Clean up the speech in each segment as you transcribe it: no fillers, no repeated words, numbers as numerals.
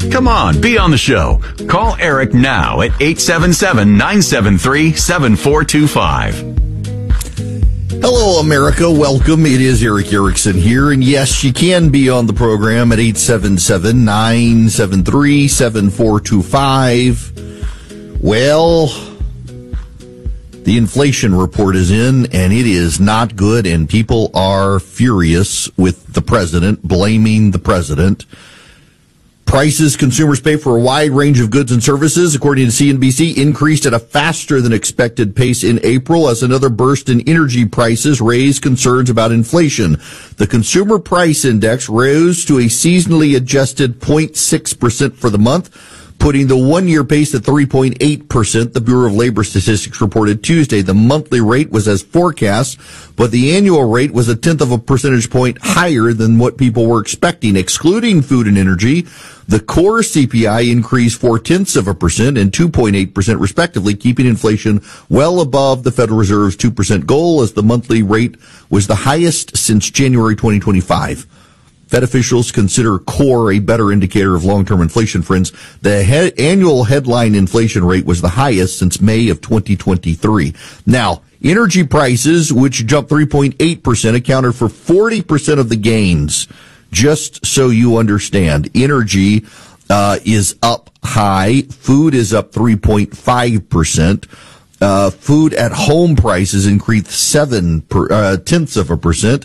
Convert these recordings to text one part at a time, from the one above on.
Come on, be on the show. Call Eric now at 877-973-7425. Hello, America. Welcome. It is Eric Erickson here. And yes, you can be on the program at 877-973-7425. Well, the inflation report is in, and it is not good, and people are furious with the president, blaming the president. Prices consumers pay for a wide range of goods and services, according to CNBC, increased at a faster than expected pace in April as another burst in energy prices raised concerns about inflation. The Consumer Price Index rose to a seasonally adjusted 0.6% for the month, putting the one-year pace at 3.8%, the Bureau of Labor Statistics reported Tuesday. The monthly rate was as forecast, but the annual rate was 1/10 of a percentage point higher than what people were expecting. Excluding food and energy, the core CPI increased 0.4% and 2.8% respectively, keeping inflation well above the Federal Reserve's 2% goal, as the monthly rate was the highest since January 2025. Fed officials consider core a better indicator of long-term inflation, friends. The annual headline inflation rate was the highest since May of 2023. Now, energy prices, which jumped 3.8%, accounted for 40% of the gains. Just so you understand, energy is up high. Food is up 3.5%. Food at home prices increased 0.7%.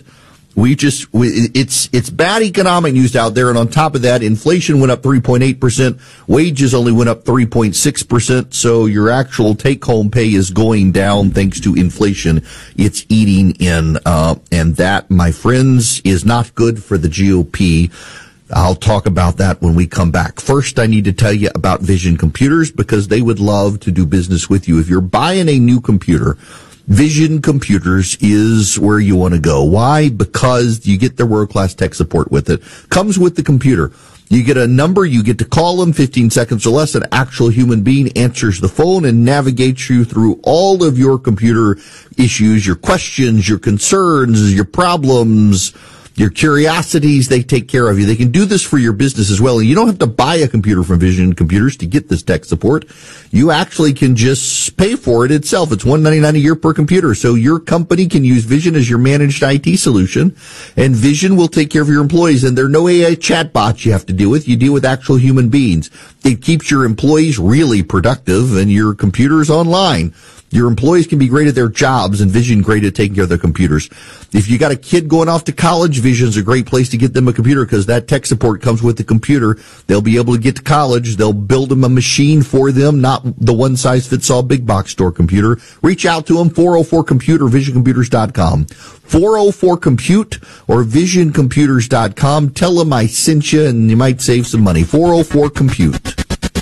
It's bad economic news out there, and on top of that, inflation went up 3.8%, wages only went up 3.6%, so your actual take-home pay is going down thanks to inflation. It's eating in, and that, my friends, is not good for the GOP. I'll talk about that when we come back. First, I need to tell you about Vision Computers, because they would love to do business with you. If you're buying a new computer, Vision Computers is where you want to go. Why? Because you get their world-class tech support with it. Comes with the computer. You get a number, you get to call them 15 seconds or less. An actual human being answers the phone and navigates you through all of your computer issues, your questions, your concerns, your problems, your curiosities. They take care of you. They can do this for your business as well. And you don't have to buy a computer from Vision Computers to get this tech support. You actually can just pay for it itself. It's $199 a year per computer. So your company can use Vision as your managed IT solution, and Vision will take care of your employees. And there are no AI chatbots you have to deal with. You deal with actual human beings. It keeps your employees really productive, and your computers online. Your employees can be great at their jobs, and Vision great at taking care of their computers. If you got a kid going off to college, Vision's a great place to get them a computer, because that tech support comes with the computer. They'll be able to get to college. They'll build them a machine for them, not the one-size-fits-all big box store computer. Reach out to them, 404-COMPUTE or visioncomputers.com. 404-COMPUTE or visioncomputers.com. Tell them I sent you, and you might save some money. 404-COMPUTE.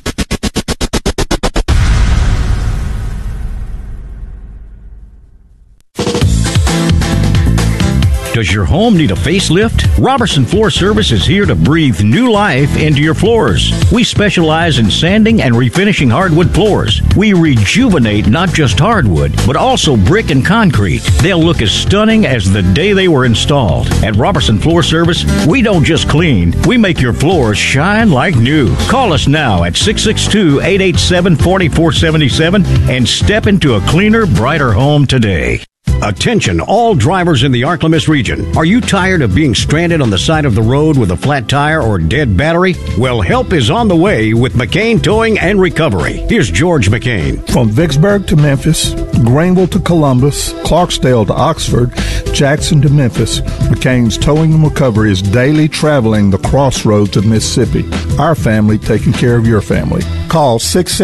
Does your home need a facelift? Robertson Floor Service is here to breathe new life into your floors. We specialize in sanding and refinishing hardwood floors. We rejuvenate not just hardwood, but also brick and concrete. They'll look as stunning as the day they were installed. At Robertson Floor Service, we don't just clean, we make your floors shine like new. Call us now at 662-887-4477 and step into a cleaner, brighter home today. Attention, all drivers in the Arklamis region. Are you tired of being stranded on the side of the road with a flat tire or dead battery? Well, help is on the way with McCain Towing and Recovery. Here's George McCain. From Vicksburg to Memphis, Greenville to Columbus, Clarksdale to Oxford, Jackson to Memphis, McCain's Towing and Recovery is daily traveling the crossroads of Mississippi. Our family taking care of your family. Call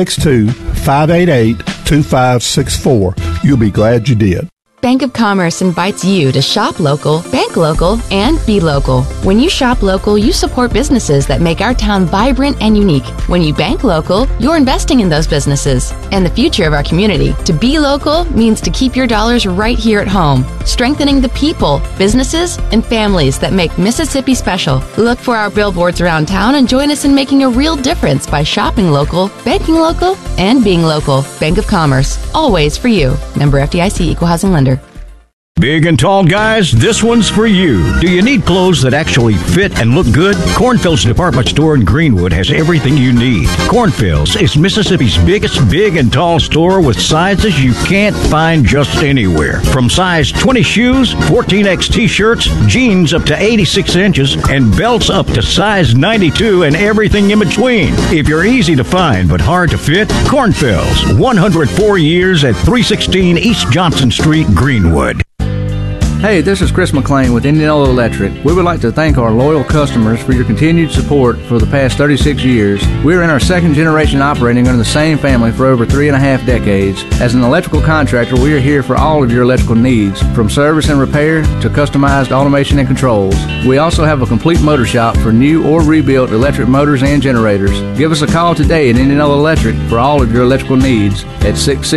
662-588-2564. You'll be glad you did. Bank of Commerce invites you to shop local, bank local, and be local. When you shop local, you support businesses that make our town vibrant and unique. When you bank local, you're investing in those businesses and the future of our community. To be local means to keep your dollars right here at home, strengthening the people, businesses, and families that make Mississippi special. Look for our billboards around town and join us in making a real difference by shopping local, banking local, and being local. Bank of Commerce, always for you. Member FDIC, Equal Housing Lender. Big and tall guys, this one's for you. Do you need clothes that actually fit and look good? Cornfield's department store in Greenwood has everything you need. Cornfield's is Mississippi's biggest big and tall store with sizes you can't find just anywhere. From size 20 shoes, 14X t-shirts, jeans up to 86 inches, and belts up to size 92 and everything in between. If you're easy to find but hard to fit, Cornfield's, 104 years at 316 East Johnson Street, Greenwood. Hey, this is Chris McLean with Indianola Electric. We would like to thank our loyal customers for your continued support for the past 36 years. We're in our second generation operating under the same family for over 3.5 decades. As an electrical contractor, we are here for all of your electrical needs, from service and repair to customized automation and controls. We also have a complete motor shop for new or rebuilt electric motors and generators. Give us a call today at Indianola Electric for all of your electrical needs at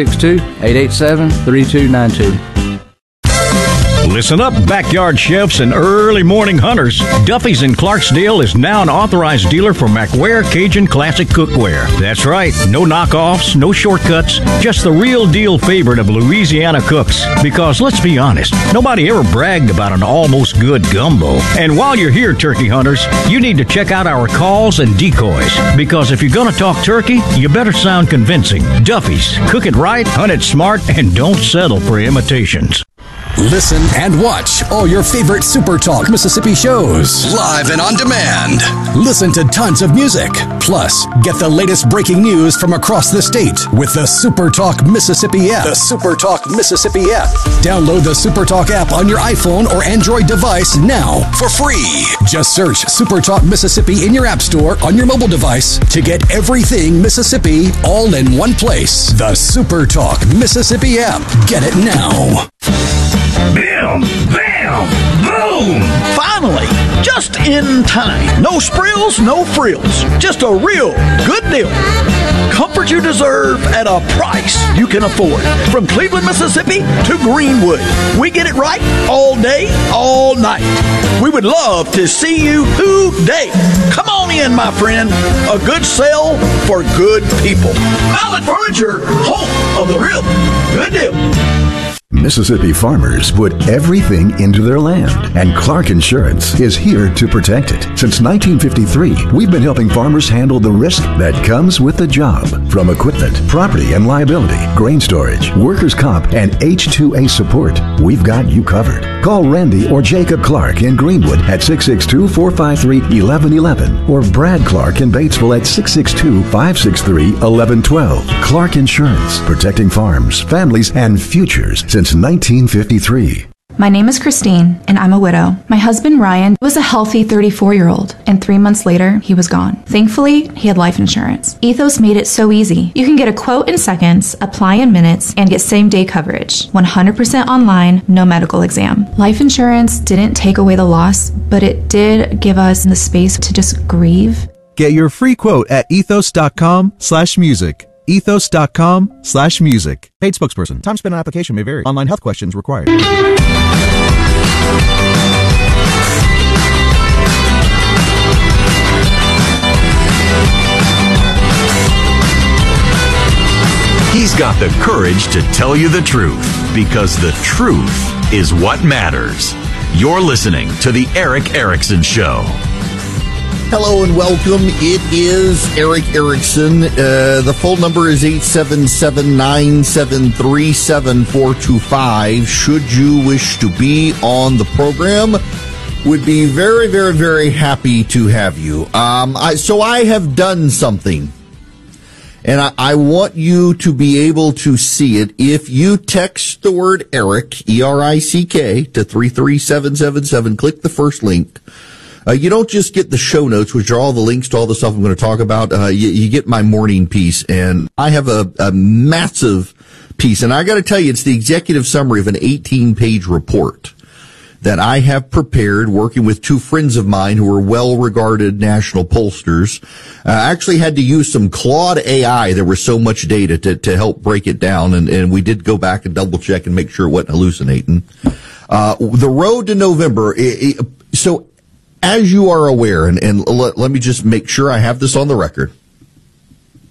662-887-3292. Listen up, backyard chefs and early morning hunters. Duffy's in Clarksdale is now an authorized dealer for McWare Cajun Classic Cookware. That's right, no knockoffs, no shortcuts, just the real deal favorite of Louisiana cooks. Because let's be honest, nobody ever bragged about an almost good gumbo. And while you're here, turkey hunters, you need to check out our calls and decoys. Because if you're gonna talk turkey, you better sound convincing. Duffy's, cook it right, hunt it smart, and don't settle for imitations. Listen and watch all your favorite Super Talk Mississippi shows live and on demand. Listen to tons of music. Plus, get the latest breaking news from across the state with the Super Talk Mississippi app. The Super Talk Mississippi app. Download the Super Talk app on your iPhone or Android device now for free. Just search Super Talk Mississippi in your app store on your mobile device to get everything Mississippi all in one place. The Super Talk Mississippi app. Get it now. Bam! Bam! Boom! Finally! Just in time. No sprills, no frills. Just a real good deal. Comfort you deserve at a price you can afford. From Cleveland, Mississippi to Greenwood. We get it right all day, all night. We would love to see you today. Come on in, my friend. A good sale for good people. Mallett Furniture, home of the real good deal. Mississippi farmers put everything into their land, and Clark Insurance is here to protect it. Since 1953, we've been helping farmers handle the risk that comes with the job. From equipment, property and liability, grain storage, workers' comp, and H2A support, we've got you covered. Call Randy or Jacob Clark in Greenwood at 662-453-1111 or Brad Clark in Batesville at 662-563-1112. Clark Insurance, protecting farms, families, and futures since 1953. My name is Christine, and I'm a widow. My husband, Ryan, was a healthy 34-year-old, and 3 months later, he was gone. Thankfully, he had life insurance. Ethos made it so easy. You can get a quote in seconds, apply in minutes, and get same-day coverage. 100% online, no medical exam. Life insurance didn't take away the loss, but it did give us the space to just grieve. Get your free quote at ethos.com/music. ethos.com/music. Paid spokesperson. Time spent on application may vary. Online health questions required. He's got the courage to tell you the truth, because the truth is what matters. You're listening to The Erick Erickson Show. Hello and welcome. It is Erick Erickson. The phone number is 877-973-7425. Should you wish to be on the program, would be very, very, very happy to have you. So I have done something, and I want you to be able to see it. If you text the word Erick, E-R-I-C-K, to 33777, click the first link. You don't just get the show notes, which are all the links to all the stuff I'm going to talk about. You get my morning piece, and I have a massive piece. And I got to tell you, it's the executive summary of an 18-page report that I have prepared working with two friends of mine who are well-regarded national pollsters. I actually had to use some Claude AI. There was so much data to help break it down, and we did go back and double-check and make sure it wasn't hallucinating. The road to November, so as you are aware, and let me just make sure I have this on the record,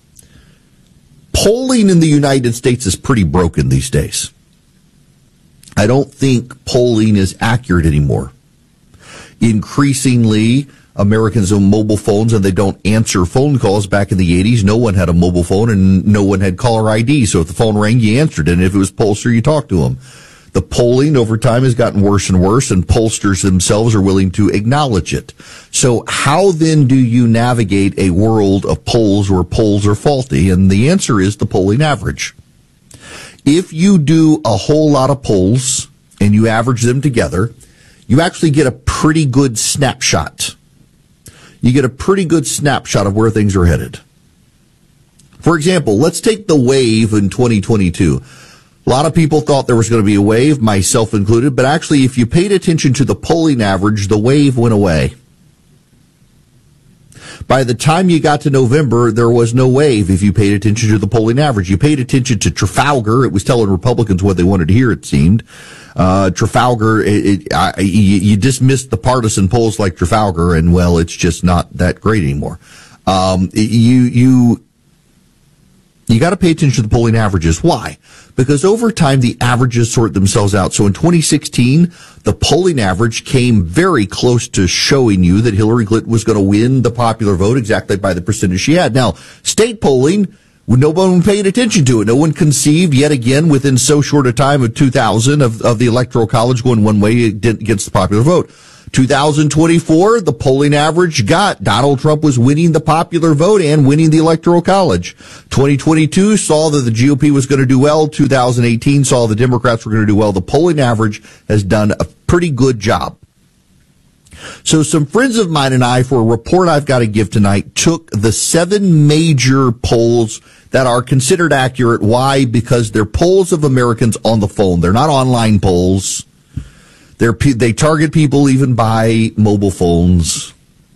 polling in the United States is pretty broken these days. I don't think polling is accurate anymore. Increasingly, Americans have mobile phones and they don't answer phone calls. Back in the 80s, no one had a mobile phone and no one had caller ID. So if the phone rang, you answered it. And if it was pollster, you talked to them. The polling over time has gotten worse and worse, and pollsters themselves are willing to acknowledge it. So how then do you navigate a world of polls where polls are faulty? And the answer is the polling average. If you do a whole lot of polls and you average them together, you actually get a pretty good snapshot. You get a pretty good snapshot of where things are headed. For example, let's take the wave in 2022. A lot of people thought there was going to be a wave, myself included, but actually if you paid attention to the polling average, the wave went away. By the time you got to November, there was no wave if you paid attention to the polling average. You paid attention to Trafalgar. It was telling Republicans what they wanted to hear, it seemed. Trafalgar, you dismissed the partisan polls like Trafalgar, and, well, it's just not that great anymore. You got to pay attention to the polling averages. Why? Because over time, the averages sort themselves out. So in 2016, the polling average came very close to showing you that Hillary Clinton was going to win the popular vote exactly by the percentage she had. Now, state polling, no one paid attention to it. No one conceived, yet again, within so short a time of 2000 of the Electoral College going one way against the popular vote. 2024, the polling average got Donald Trump was winning the popular vote and winning the Electoral College. 2022 saw that the GOP was going to do well. 2018 saw the Democrats were going to do well. The polling average has done a pretty good job. So some friends of mine and I, for a report I've got to give tonight, took the 7 major polls that are considered accurate. Why? Because they're polls of Americans on the phone. They're not online polls. They target people even by mobile phones.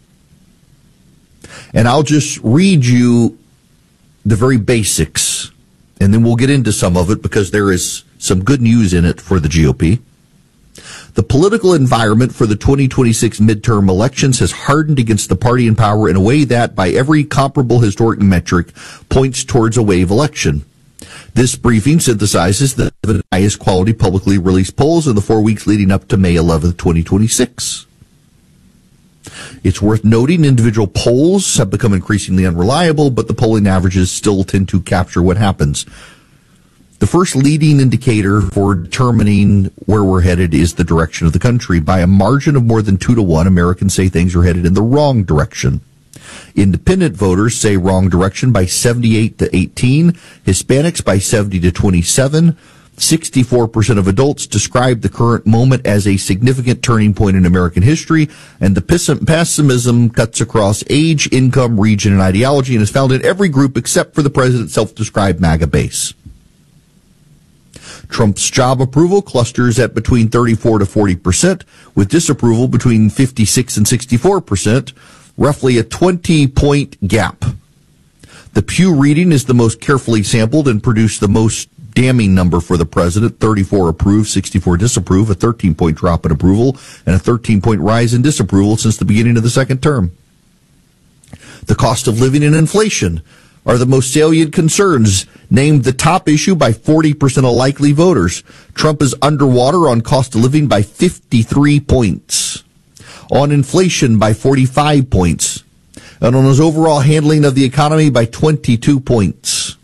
And I'll just read you the very basics, and then we'll get into some of it because there is some good news in it for the GOP. The political environment for the 2026 midterm elections has hardened against the party in power in a way that, by every comparable historic metric, points towards a wave election. This briefing synthesizes the highest quality publicly released polls in the 4 weeks leading up to May 11th, 2026. It's worth noting individual polls have become increasingly unreliable, but the polling averages still tend to capture what happens. The first leading indicator for determining where we're headed is the direction of the country. By a margin of more than 2-1, Americans say things are headed in the wrong direction. Independent voters say wrong direction by 78-18, Hispanics by 70-27. 64% of adults describe the current moment as a significant turning point in American history, and the pessimism cuts across age, income, region, and ideology, and is found in every group except for the president's self-described MAGA base. Trump's job approval clusters at between 34 to 40%, with disapproval between 56 and 64%. Roughly a 20-point gap. The Pew reading is the most carefully sampled and produced the most damning number for the president. 34 approve, 64 disapprove, a 13-point drop in approval, and a 13-point rise in disapproval since the beginning of the second term. The cost of living and inflation are the most salient concerns, named the top issue by 40% of likely voters. Trump is underwater on cost of living by 53 points. On inflation by 45 points, and on his overall handling of the economy by 22 points.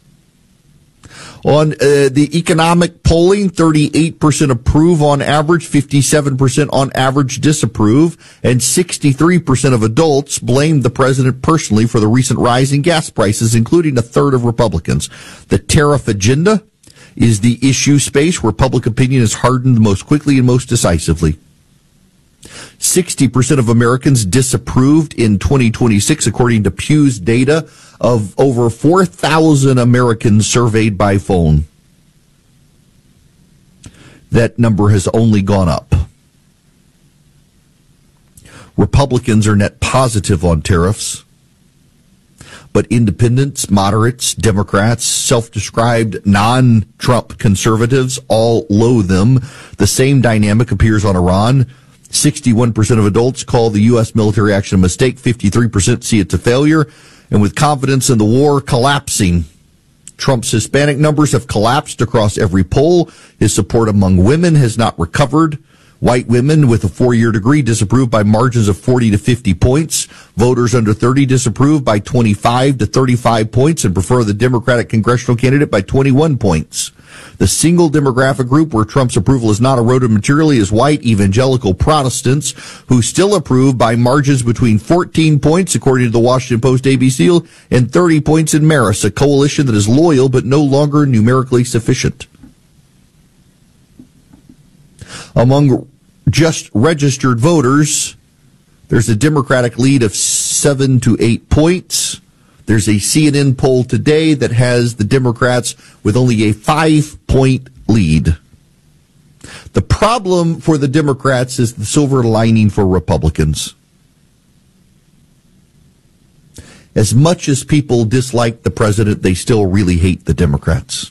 On the economic polling, 38% approve on average, 57% on average disapprove, and 63% of adults blame the president personally for the recent rise in gas prices, including a third of Republicans. The tariff agenda is the issue space where public opinion is hardened most quickly and most decisively. 60% of Americans disapproved in 2026, according to Pew's data of over 4,000 Americans surveyed by phone. That number has only gone up. Republicans are net positive on tariffs, but independents, moderates, Democrats, self-described non-Trump conservatives all loathe them. The same dynamic appears on Iran. 61% of adults call the U.S. military action a mistake. 53% see it a failure. And with confidence in the war collapsing, Trump's Hispanic numbers have collapsed across every poll. His support among women has not recovered. White women with a 4-year degree disapprove by margins of 40 to 50 points. Voters under 30 disapprove by 25 to 35 points and prefer the Democratic congressional candidate by 21 points. The single demographic group where Trump's approval is not eroded materially is white evangelical Protestants, who still approve by margins between 14 points, according to the Washington Post ABC, and 30 points in Marist, a coalition that is loyal but no longer numerically sufficient. Among just registered voters, there's a Democratic lead of 7 to 8 points. There's a CNN poll today that has the Democrats with only a 5-point lead. The problem for the Democrats is the silver lining for Republicans. As much as people dislike the president, they still really hate the Democrats.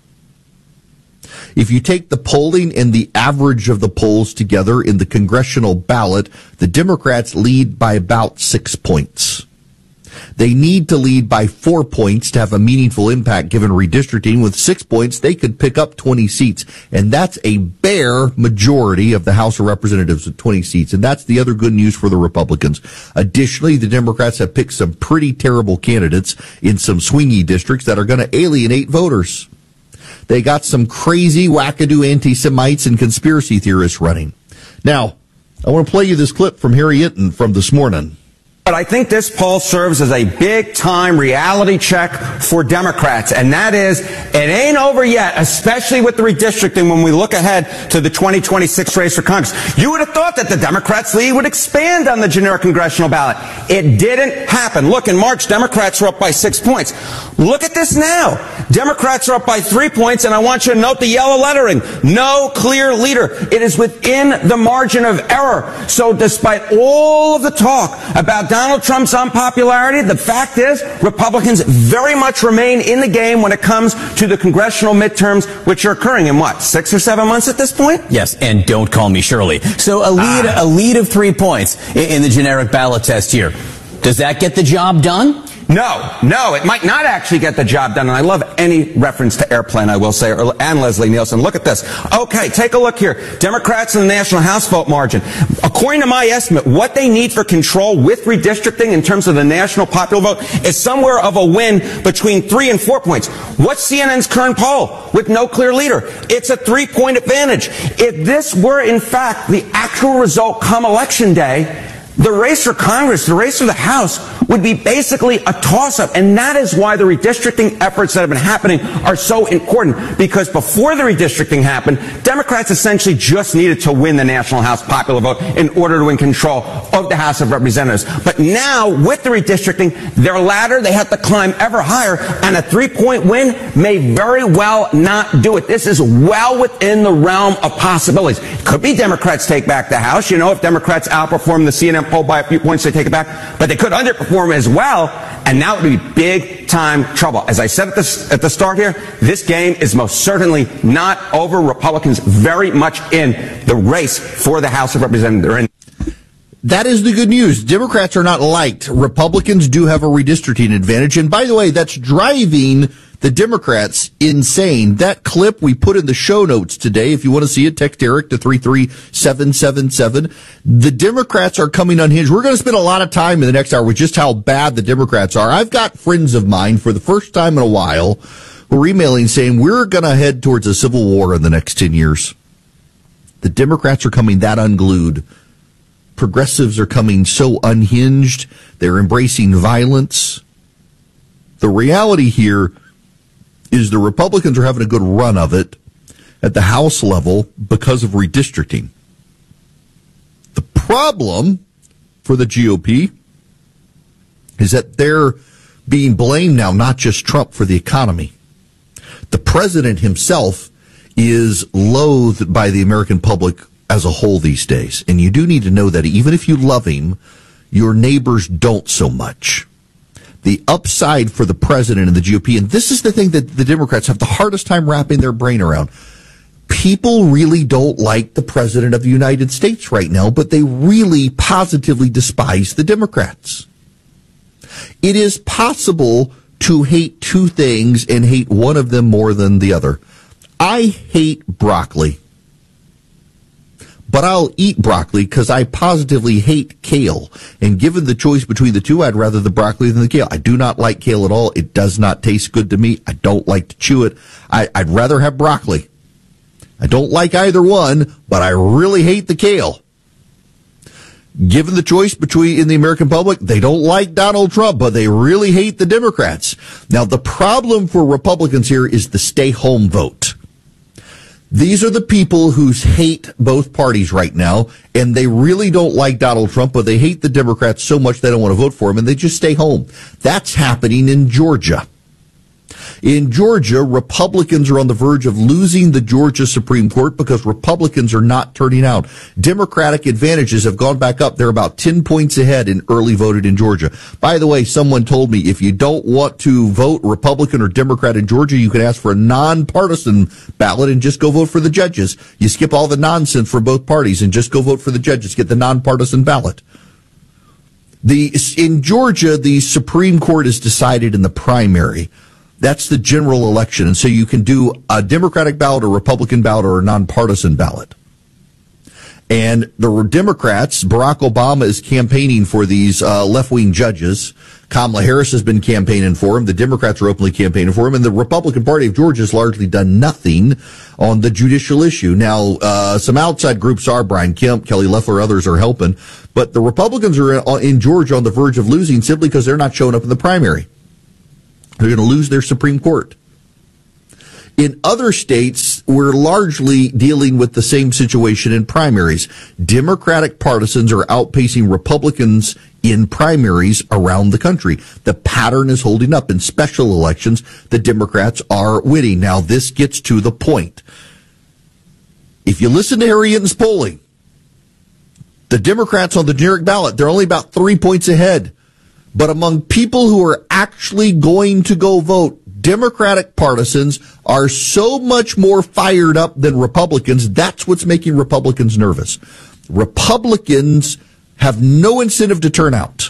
If you take the polling and the average of the polls together in the congressional ballot, the Democrats lead by about 6 points. They need to lead by 4 points to have a meaningful impact given redistricting. With 6 points, they could pick up 20 seats, and that's a bare majority of the House of Representatives with 20 seats, and that's the other good news for the Republicans. Additionally, the Democrats have picked some pretty terrible candidates in some swingy districts that are going to alienate voters. They got some crazy, wackadoo anti-Semites and conspiracy theorists running. Now, I want to play you this clip from Harry Hinton from this morning. But I think this poll serves as a big-time reality check for Democrats, and that is, it ain't over yet, especially with the redistricting when we look ahead to the 2026 race for Congress. You would have thought that the Democrats' lead would expand on the generic congressional ballot. It didn't happen. Look, in March, Democrats were up by 6 points. Look at this now. Democrats are up by 3 points, and I want you to note the yellow lettering. No clear leader. It is within the margin of error. So despite all of the talk about Donald Trump's unpopularity, the fact is Republicans very much remain in the game when it comes to the congressional midterms, which are occurring in what, 6 or 7 months at this point? Yes, and don't call me Shirley. So a lead of 3 points in the generic ballot test here. Does that get the job done? No, it might not actually get the job done, and I love any reference to Airplane, I will say, and Leslie Nielsen. Look at this. Okay, take a look here. Democrats in the National House vote margin. According to my estimate, what they need for control with redistricting in terms of the national popular vote is somewhere of a win between 3 and 4 points. What's CNN's current poll with no clear leader? It's a 3-point advantage. If this were, in fact, the actual result come Election Day, the race for Congress, the race for the House, would be basically a toss-up. And that is why the redistricting efforts that have been happening are so important. Because before the redistricting happened, Democrats essentially just needed to win the National House popular vote in order to win control of the House of Representatives. But now, with the redistricting, their ladder, they have to climb ever higher. And a 3-point win may very well not do it. This is well within the realm of possibilities. It could be Democrats take back the House. You know, if Democrats outperform the CNN poll by a few points, they take it back. But they could underperform as well, and now it would be big-time trouble. As I said at the start here, this game is most certainly not over. Republicans very much in the race for the House of Representatives. That is the good news. Democrats are not liked. Republicans do have a redistricting advantage. And by the way, that's driving the Democrats insane. That clip we put in the show notes today. If you want to see it, text Eric to 33777. The Democrats are coming unhinged. We're going to spend a lot of time in the next hour with just how bad the Democrats are. I've got friends of mine for the first time in a while who are emailing saying we're going to head towards a civil war in the next 10 years. The Democrats are coming that unglued. Progressives are coming so unhinged. They're embracing violence. The reality here is the Republicans are having a good run of it at the House level because of redistricting. The problem for the GOP is that they're being blamed now, not just Trump, for the economy. The president himself is loathed by the American public as a whole these days. And you do need to know that even if you love him, your neighbors don't so much. The upside for the president and the GOP, and this is the thing that the Democrats have the hardest time wrapping their brain around. People really don't like the president of the United States right now, but they really positively despise the Democrats. It is possible to hate two things and hate one of them more than the other. I hate broccoli, but I'll eat broccoli because I positively hate kale. And given the choice between the two, I'd rather the broccoli than the kale. I do not like kale at all. It does not taste good to me. I don't like to chew it. I'd rather have broccoli. I don't like either one, but I really hate the kale. Given the choice between in the American public, they don't like Donald Trump, but they really hate the Democrats. Now, the problem for Republicans here is the stay home vote. These are the people who hate both parties right now, and they really don't like Donald Trump, but they hate the Democrats so much they don't want to vote for him, and they just stay home. That's happening in Georgia. In Georgia, Republicans are on the verge of losing the Georgia Supreme Court because Republicans are not turning out. Democratic advantages have gone back up. They're about 10 points ahead in early voted in Georgia. By the way, someone told me if you don't want to vote Republican or Democrat in Georgia, you can ask for a nonpartisan ballot and just go vote for the judges. You skip all the nonsense for both parties and just go vote for the judges. Get the nonpartisan ballot. In Georgia, the Supreme Court is decided in the primary. That's the general election. And so you can do a Democratic ballot, a Republican ballot, or a nonpartisan ballot. And the Democrats, Barack Obama is campaigning for these left-wing judges. Kamala Harris has been campaigning for him. The Democrats are openly campaigning for him. And the Republican Party of Georgia has largely done nothing on the judicial issue. Now, some outside groups are, Brian Kemp, Kelly Loeffler, others are helping. But the Republicans are in Georgia on the verge of losing simply because they're not showing up in the primary. They're going to lose their Supreme Court. In other states, we're largely dealing with the same situation in primaries. Democratic partisans are outpacing Republicans in primaries around the country. The pattern is holding up. In special elections, the Democrats are winning. Now, this gets to the point. If you listen to Harry Hinton's polling, the Democrats on the generic ballot, they're only about 3 points ahead. But among people who are actually going to go vote, Democratic partisans are so much more fired up than Republicans. That's what's making Republicans nervous. Republicans have no incentive to turn out.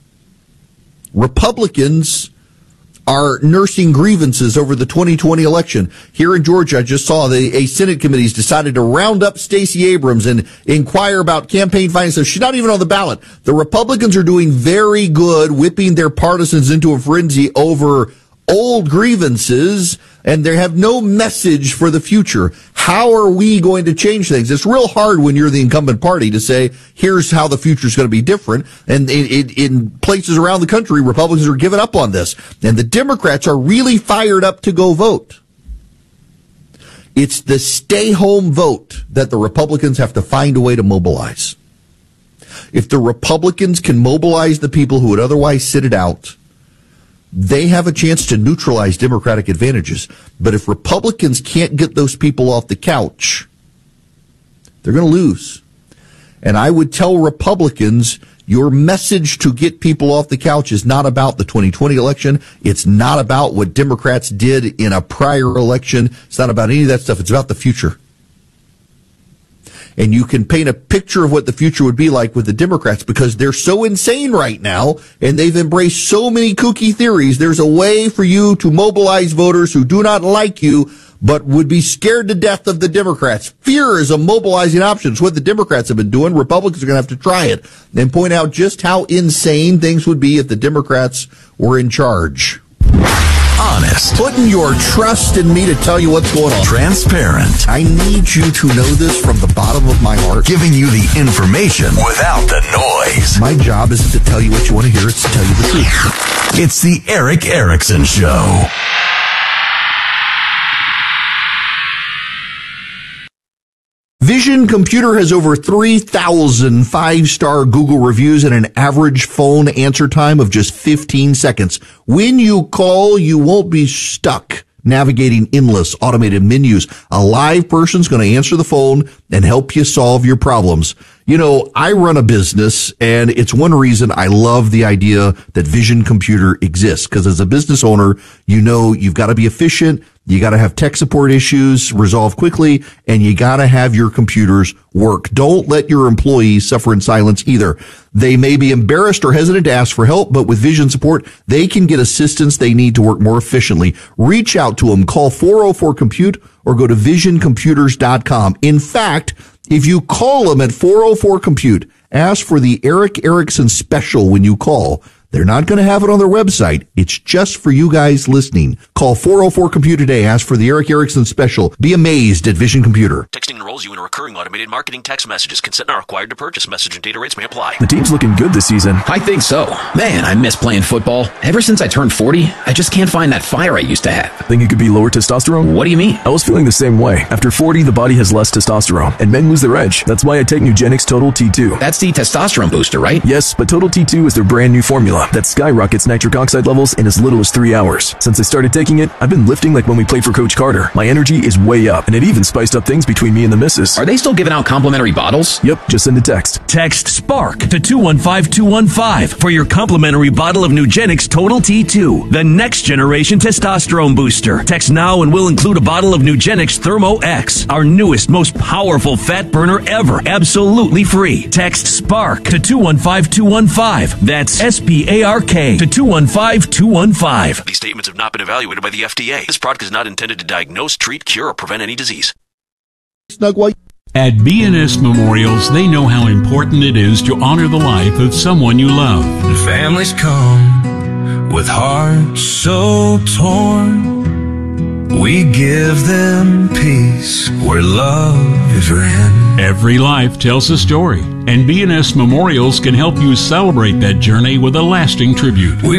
Republicans are nursing grievances over the 2020 election. Here in Georgia, I just saw a Senate committee has decided to round up Stacey Abrams and inquire about campaign finance. So she's not even on the ballot. The Republicans are doing very good, whipping their partisans into a frenzy over old grievances, and they have no message for the future. How are we going to change things? It's real hard when you're the incumbent party to say, here's how the future is going to be different. And in places around the country, Republicans are giving up on this. And the Democrats are really fired up to go vote. It's the stay-home vote that the Republicans have to find a way to mobilize. If the Republicans can mobilize the people who would otherwise sit it out, they have a chance to neutralize Democratic advantages. But if Republicans can't get those people off the couch, they're going to lose. And I would tell Republicans, your message to get people off the couch is not about the 2020 election. It's not about what Democrats did in a prior election. It's not about any of that stuff. It's about the future. And you can paint a picture of what the future would be like with the Democrats because they're so insane right now and they've embraced so many kooky theories. There's a way for you to mobilize voters who do not like you but would be scared to death of the Democrats. Fear is a mobilizing option. It's what the Democrats have been doing. Republicans are going to have to try it and point out just how insane things would be if the Democrats were in charge. Honest. Putting your trust in me to tell you what's going on. Transparent. I need you to know this from the bottom of my heart. Giving you the information without the noise. My job isn't to tell you what you want to hear, it's to tell you the truth. It's the Erick Erickson Show. Vision Computer has over 3,000 five-star Google reviews and an average phone answer time of just 15 seconds. When you call, you won't be stuck navigating endless automated menus. A live person's going to answer the phone and help you solve your problems. You know, I run a business, and it's one reason I love the idea that Vision Computer exists, because as a business owner, you know you've got to be efficient. You got to have tech support issues resolved quickly, and you got to have your computers work. Don't let your employees suffer in silence either. They may be embarrassed or hesitant to ask for help, but with Vision support, they can get assistance they need to work more efficiently. Reach out to them. Call 404-COMPUTE or go to visioncomputers.com. In fact, if you call them at 404-COMPUTE, ask for the Eric Erickson special when you call. They're not going to have it on their website. It's just for you guys listening. Call 404-COMPUTE today. Ask for the Eric Erickson special. Be amazed at Vision Computer. Texting enrolls you in recurring automated marketing text messages. Consent not required to purchase. Message and data rates may apply. The team's looking good this season. I think so. Man, I miss playing football. Ever since I turned 40, I just can't find that fire I used to have. Think it could be lower testosterone? What do you mean? I was feeling the same way. After 40, the body has less testosterone, and men lose their edge. That's why I take Nugenix Total T2. That's the testosterone booster, right? Yes, but Total T2 is their brand new formula that skyrockets nitric oxide levels in as little as 3 hours. Since I started taking it, I've been lifting like when we played for Coach Carter. My energy is way up, and it even spiced up things between me and the missus. Are they still giving out complimentary bottles? Yep, just send a text. Text SPARK to 215-215 for your complimentary bottle of Nugenix Total T2, the next generation testosterone booster. Text now and we'll include a bottle of Nugenix Thermo X, our newest, most powerful fat burner ever, absolutely free. Text SPARK to 215-215. That's SPARK to 215-215. These statements have not been evaluated by the FDA. This product is not intended to diagnose, treat, cure, or prevent any disease. At B&S Memorials, they know how important it is to honor the life of someone you love. And families come with hearts so torn. We give them peace where love is ran. Every life tells a story, and B&S Memorials can help you celebrate that journey with a lasting tribute.